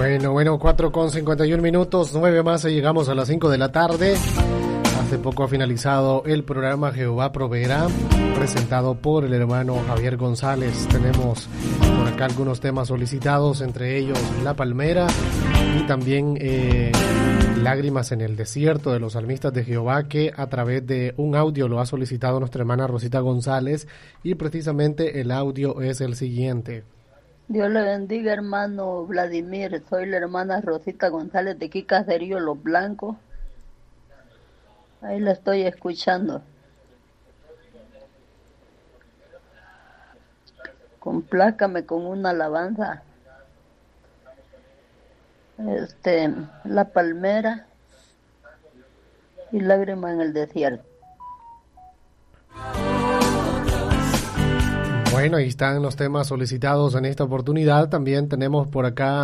Bueno, 4:51, 9 más y llegamos a las 5 de la tarde. Hace poco ha finalizado el programa Jehová Proveerá, presentado por el hermano Javier González. Tenemos por acá algunos temas solicitados, entre ellos La Palmera y también Lágrimas en el Desierto de los Salmistas de Jehová, que a través de un audio lo ha solicitado nuestra hermana Rosita González, y precisamente el audio es el siguiente. Dios le bendiga, hermano Vladimir. Soy la hermana Rosita González de aquí, Caserío Los Blancos. Ahí la estoy escuchando. Complácame con una alabanza. La Palmera y Lágrima en el Desierto. Bueno, ahí están los temas solicitados en esta oportunidad. También tenemos por acá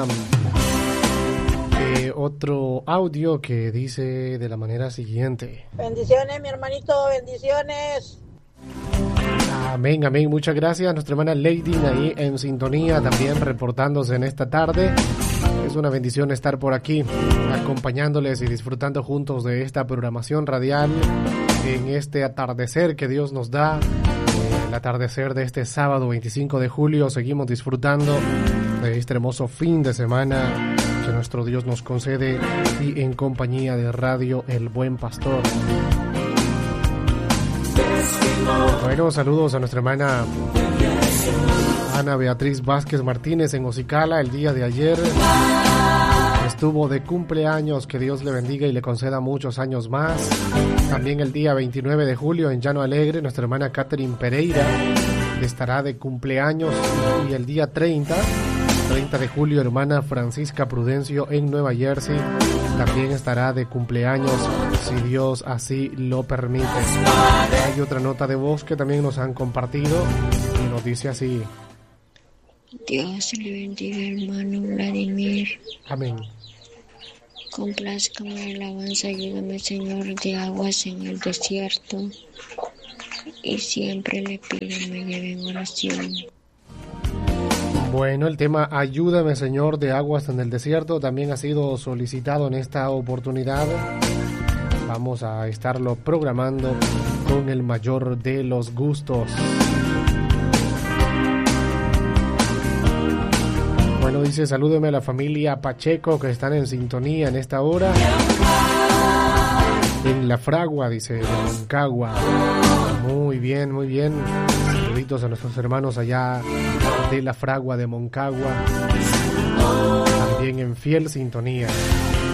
otro audio que dice de la manera siguiente. Bendiciones, mi hermanito, bendiciones. Amén, amén. Muchas gracias. Nuestra hermana Lady ahí en sintonía, también reportándose en esta tarde. Es una bendición estar por aquí, acompañándoles y disfrutando juntos de esta programación radial en este atardecer que Dios nos da. El atardecer de este sábado 25 de julio. Seguimos disfrutando de este hermoso fin de semana que nuestro Dios nos concede, y en compañía de Radio El Buen Pastor. Bueno, saludos a nuestra hermana Ana Beatriz Vázquez Martínez en Ocicala. El día de ayer estuvo de cumpleaños, que Dios le bendiga y le conceda muchos años más. También el día 29 de julio en Llano Alegre, nuestra hermana Catherine Pereira estará de cumpleaños. Y el día 30 de julio, hermana Francisca Prudencio en Nueva Jersey también estará de cumpleaños, si Dios así lo permite. Hay otra nota de voz que también nos han compartido y nos dice así: Dios le bendiga, hermano Vladimir. Amén. Complázcame la alabanza, ayúdame, Señor, de aguas en el desierto. Y siempre le pido me lleve en oración. Bueno, el tema Ayúdame, Señor, de aguas en el desierto también ha sido solicitado en esta oportunidad. Vamos a estarlo programando con el mayor de los gustos. Bueno, dice: salúdeme a la familia Pacheco que están en sintonía en esta hora. En La Fragua, dice, de Moncagua. Muy bien, muy bien. Saluditos a nuestros hermanos allá de La Fragua de Moncagua. También en fiel sintonía.